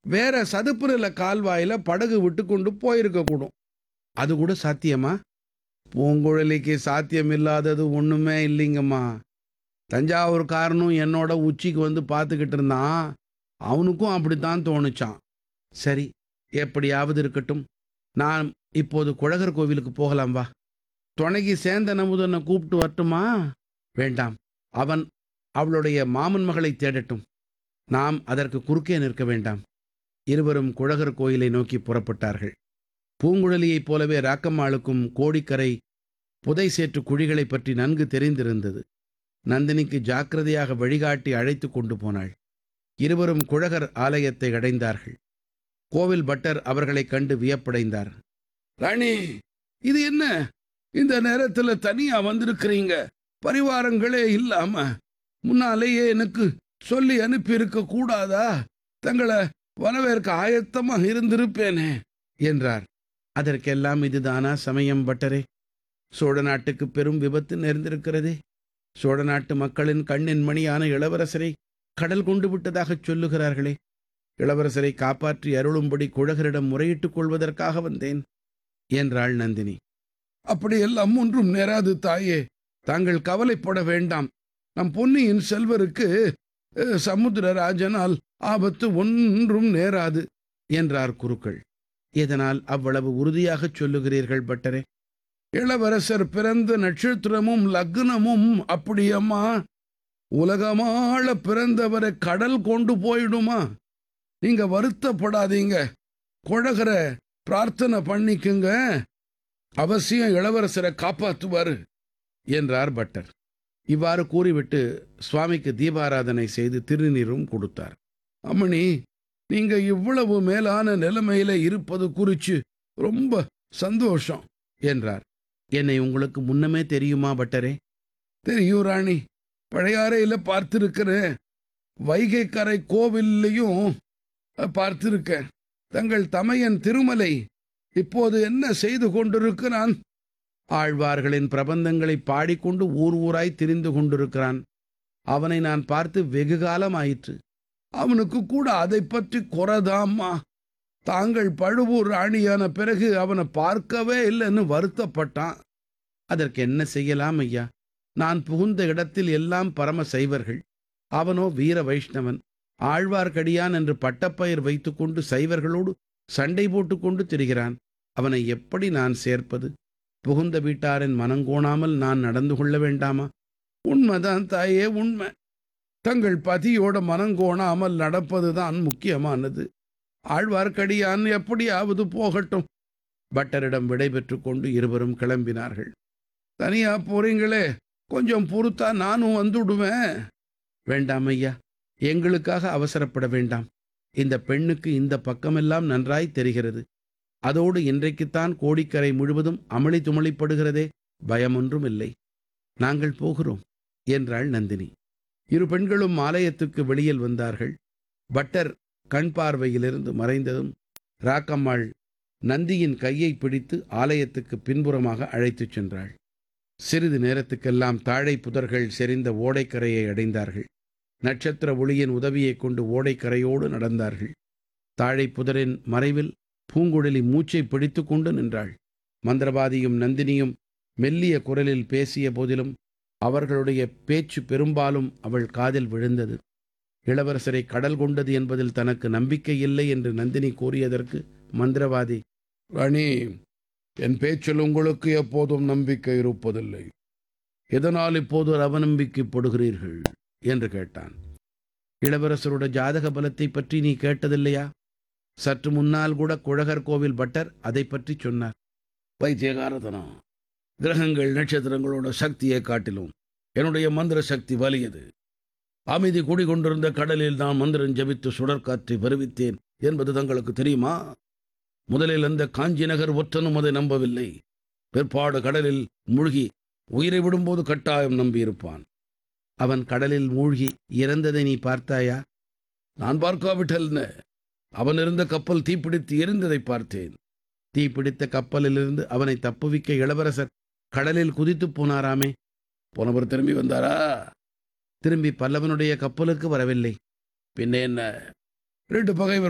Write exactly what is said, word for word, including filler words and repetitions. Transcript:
வேற சதுப்பு நில கால்வாயில படகு விட்டு கொண்டு போயிருக்க கூடும். அது கூட சாத்தியமா? பூங்குழலிக்கு சாத்தியம் இல்லாதது ஒண்ணுமே இல்லைங்கம்மா. தஞ்சாவூர்காரனும் என்னோட உச்சிக்கு வந்து பார்த்துக்கிட்டு இருந்தான். அவனுக்கும் அப்படித்தான் தோணுச்சான். சரி, எப்படியாவது இருக்கட்டும். நான் இப்போது குழகர் கோவிலுக்கு போகலாம் வா. துணைக்கு சேந்தன் அமுதனை கூப்பிட்டு வரட்டுமா? வேண்டாம். அவன் அவளுடைய மாமன் மகளை தேடட்டும். நாம் அதற்கு குறுக்கே நிற்க வேண்டாம். இருவரும் குழகர் கோயிலை நோக்கி புறப்பட்டார்கள். பூங்குழலியைப் போலவே ராக்கம்மாளுக்கும் கோடிக்கரை புதை சேற்று குழிகளைப் பற்றி நன்கு தெரிந்திருந்தது. நந்தினிக்கு ஜாக்கிரதையாக வழிகாட்டி அழைத்து கொண்டு போனாள். இருவரும் குழகர் ஆலயத்தை அடைந்தார்கள். கோவில் பட்டர் அவர்களைக் கண்டு வியப்படைந்தார். ராணி, இது என்ன இந்த நேரத்துல தனியா வந்திருக்கிறீங்க? பரிவாரங்களே இல்லாம முன்னாலேயே எனக்கு சொல்லி அனுப்பி இருக்க கூடாதா? தங்களை வரவேற்க ஆயத்தமா இருந்திருப்பேனே என்றார். அதற்கெல்லாம் இதுதானா சமயம் பட்டரே? சோழ நாட்டுக்கு பெரும் விபத்து நேர்ந்திருக்கிறதே. சோழ நாட்டு மக்களின் கண்ணின் மணியான இளவரசரை கடல் கொண்டு விட்டதாகச் சொல்லுகிறார்களே. இளவரசரை காப்பாற்றி அருளும்படி குழகரிடம் முறையிட்டுக் கொள்வதற்காக வந்தேன் என்றாள் நந்தினி. அப்படியெல்லாம் ஒன்றும் நேராது தாயே. தாங்கள் கவலைப்பட வேண்டாம். நம் பொன்னியின் செல்வருக்கு சமுத்திரராஜனால் ஆபத்து ஒன்றும் நேராது என்றார் குருக்கள். இதனால் அவ்வளவு உறுதியாகச் சொல்லுகிறீர்கள் பட்டரே? இளவரசர் பிறந்த நட்சத்திரமும் லக்னமும் அப்படியம்மா. உலகமாள பிறந்தவரை கடல் கொண்டு போயிடுமா? நீங்க வருத்தப்படாதீங்க. குழகரை பிரார்த்தனை பண்ணிக்குங்க. அவசியம் இளவரசரை காப்பாற்றுவாரு என்றார் பட்டர். இவ்வாறு கூறிவிட்டு சுவாமிக்கு தீபாராதனை செய்து திருநீரும் கொடுத்தார். அம்மணி, நீங்க இவ்வளவு மேலான நிலைமையில இருப்பது குறிச்சு ரொம்ப சந்தோஷம் என்றார். என்னை உங்களுக்கு முன்னமே தெரியுமா பட்டரே? தெரியும் ராணி. பழையாறையில பார்த்திருக்கிறேன். வைகை கரை கோவில்லையும் பார்த்திருக்கேன். தங்கள் தமையன் திருமலை இப்போது என்ன செய்து கொண்டிருக்கிறான்? ஆழ்வார்களின் பிரபந்தங்களை பாடிக்கொண்டு ஊர் ஊராய் திரிந்து கொண்டிருக்கிறான். அவனை நான் பார்த்து வெகு காலம் ஆயிற்று. அவனுக்கு கூட அதை பற்றி குறைதாம்மா. தாங்கள் பழுவூர் ராணியான பிறகு அவனை பார்க்கவே இல்லைன்னு வருத்தப்பட்டான். அதற்கு என்ன செய்யலாம் ஐயா? நான் புகுந்த இடத்தில் எல்லாம் பரம சைவர்கள். அவனோ வீர வைஷ்ணவன். ஆழ்வார்க்கடியான் என்று பட்டப்பெயர் வைத்துக்கொண்டு சைவர்களோடு சண்டை போட்டுக்கொண்டு திரிகிறான். அவனை எப்படி நான் சேர்ப்பது? புகுந்த வீட்டாரின் மனங்கோணாமல் நான் நடந்து கொள்ள வேண்டாமா? உண்மைதான் தாயே, உண்மை. தங்கள் பதியோட மனங்கோணாமல் நடப்பதுதான் முக்கியமானது. ஆழ்வார்க்கடியான் எப்படியாவது போகட்டும். பட்டரிடம் விடை பெற்று கொண்டு இருவரும் கிளம்பினார்கள். தனியா போறீங்களே, கொஞ்சம் பொறுத்தா நானும் வந்துடுவேன். வேண்டாம் ஐயா, எங்களுக்காக அவசரப்பட வேண்டாம். இந்த பெண்ணுக்கு இந்த பக்கமெல்லாம் நன்றாய் தெரிகிறது. அதோடு இன்றைக்குத்தான் கோடிக்கரை முழுவதும் அமளி துமளிப்படுகிறதே. பயமொன்றும் இல்லை. நாங்கள் போகிறோம் என்றாள் நந்தினி. இரு பெண்களும் ஆலயத்துக்கு வெளியில் வந்தார்கள். பட்டர் கண் பார்வையிலிருந்து மறைந்ததும் ராக்கம்மாள் நந்தியின் கையை பிடித்து ஆலயத்துக்கு பின்புறமாக அழைத்துச் சென்றாள். சிறிது நேரத்துக்கெல்லாம் தாழை புதர்கள் செறிந்த ஓடைக்கரையை அடைந்தார்கள். நட்சத்திர ஒளியின் உதவியைக் கொண்டு ஓடைக்கரையோடு நடந்தார்கள். தாழை புதரின் மறைவில் பூங்குழலி மூச்சை பிடித்து கொண்டு நின்றாள். மந்திரவாதியும் நந்தினியும் மெல்லிய குரலில் பேசிய போதிலும் அவர்களுடைய பேச்சு பெரும்பாலும் அவள் காதில் விழுந்தது. இளவரசரை கடல் கொண்டது என்பதில் தனக்கு நம்பிக்கை இல்லை என்று நந்தினி கூறியதற்கு மந்திரவாதி, ராணி, என் பேச்சில் உங்களுக்கு எப்போதும் நம்பிக்கை இருப்பதில்லை. எதனால் இப்போது அவநம்பிக்கைப்படுகிறீர்கள் என்று கேட்டான். இளவரசருடைய ஜாதக பலத்தை பற்றி நீ கேட்டதில்லையா? சற்று முன்னால் கூட குழகர் கோவில் பட்டர் அதை பற்றி சொன்னார். பைத்தியகாரதனம். கிரகங்கள் நட்சத்திரங்களோட சக்தியை காட்டிலும் என்னுடைய மந்திர சக்தி வலியது. அமைதி குடிகொண்டிருந்த கடலில் நான் மந்திரம் ஜபித்து சுடற்காற்றை வருவித்தேன் என்பது தங்களுக்கு தெரியுமா? முதலில் அந்த காஞ்சி நகர் ஒற்றனும் அதை நம்பவில்லை. பிற்பாடு கடலில் மூழ்கி உயிரை விடும்போது கட்டாயம் நம்பியிருப்பான். அவன் கடலில் மூழ்கி இறந்ததை நீ பார்த்தாயா? நான் பார்க்காவிட்டல். அவன் இருந்த கப்பல் தீப்பிடித்து எரிந்ததை பார்த்தேன். தீப்பிடித்த கப்பலிலிருந்து அவனை தப்புவிக்க இளவரசர் கடலில் குதித்து போனாராமே. போனவர் திரும்பி வந்தாரா? திரும்பி பல்லவனுடைய கப்பலுக்கு வரவில்லை. பின்ன என்ன? ரெண்டு பகைவர்